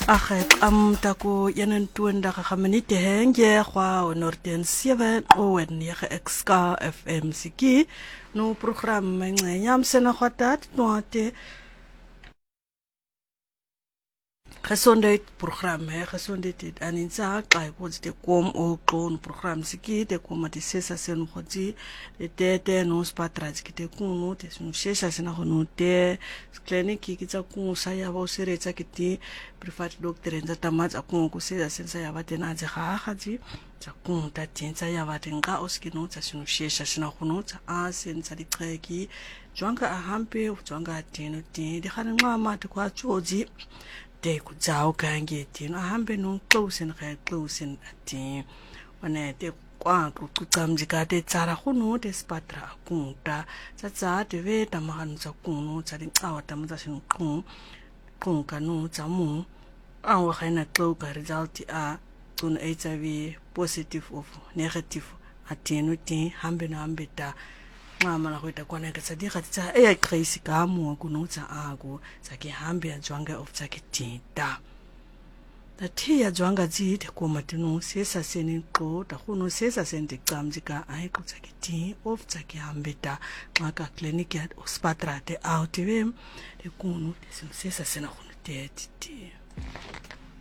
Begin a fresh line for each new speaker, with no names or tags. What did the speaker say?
Agek tako yanen tuenda kakamanite henge kwa Norden 7 o en 9 FM siki no program ngayam sena khatat noate gesondheid program gesondheid anin sa kai ko te kom o klon program siki te kom te sesa sen khoti te no spatra te kuno te sun sesa sena khono te clinic ki tsa ku sa ya ba sere tsa kiti privat doctor en tsa mat ku ku sesa sen sa ya ba tena tsa khati tsa ku ta tin tsa ya ba tenga oskino tsa sun sesa sena khono tsa a sen tsa diqeki jwanga a hampe jwanga tino ti di khana ngama te kwa choji te ku tsao kange tino hambe no close and ati wane te kwa ku tsamjika te tsara khono te spatra kunta tsa te ve tamanu tsa kuno tsa di tsawa tamza sin kun kanu tsa mu awa khaina tlo ka result a tun HIV positive of negative atino ti hambe na hambe ta mama na kwita kwana ka tsadi ga tsa e crazy ka mu kuno tsa ako tsa ke hambe ya jwanga of tsa ke tinta tathi ya jwanga ji te ko matino sesa seni qo ta kuno sesa senti tsamjika ai ku tsa ke ti of tsa ke hambe ta ngaka clinic ya hospital te out ve te kuno sesa sena kuno te ti